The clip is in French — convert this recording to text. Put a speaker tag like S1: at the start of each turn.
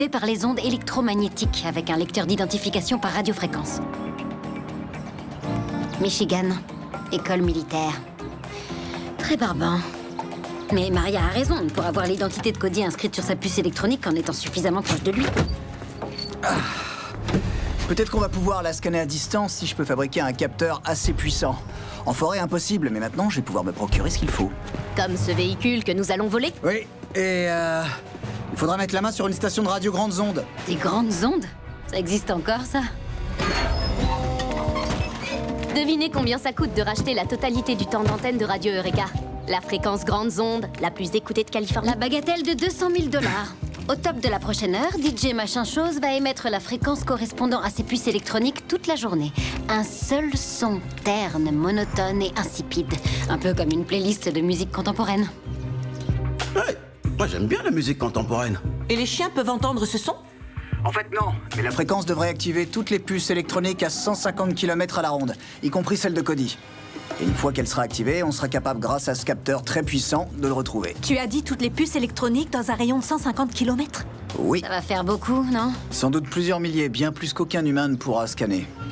S1: par les ondes électromagnétiques avec un lecteur d'identification par radiofréquence. Michigan, école militaire. Très barbant. Mais Maria a raison, on ne pourra voir l'identité de Cody inscrite sur sa puce électronique qu'en étant suffisamment proche de lui.
S2: Peut-être qu'on va pouvoir la scanner à distance si je peux fabriquer un capteur assez puissant. En forêt, impossible, mais maintenant, je vais pouvoir me procurer ce qu'il faut.
S1: Comme ce véhicule que nous allons voler?
S2: Oui, et il faudra mettre la main sur une station de radio grandes ondes.
S1: Des grandes ondes? Ça existe encore, ça?
S3: Devinez combien ça coûte de racheter la totalité du temps d'antenne de Radio Eureka. La fréquence grandes ondes, la plus écoutée de Californie.
S1: La bagatelle de 200 000 $. Au top de la prochaine heure, DJ Machin Chose va émettre la fréquence correspondant à ses puces électroniques toute la journée. Un seul son terne, monotone et insipide. Un peu comme une playlist de musique contemporaine.
S4: Ouais, moi j'aime bien la musique contemporaine.
S5: Et les chiens peuvent entendre ce son?
S2: En fait, non. Mais la fréquence devrait activer toutes les puces électroniques à 150 km à la ronde, y compris celle de Cody. Et une fois qu'elle sera activée, on sera capable, grâce à ce capteur très puissant, de le retrouver.
S5: Tu as dit toutes les puces électroniques dans un rayon de 150 km?
S2: Oui.
S1: Ça va faire beaucoup, non?
S2: Sans doute plusieurs milliers, bien plus qu'aucun humain ne pourra scanner.